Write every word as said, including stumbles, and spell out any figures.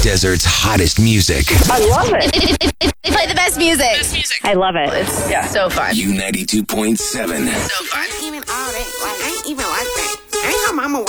desert's hottest music. I love it. They play the best music. Best music. I love it. It's yeah. so fun. U ninety-two point seven. So fun. Even all that, like, I ain't even like that. I ain't her mama.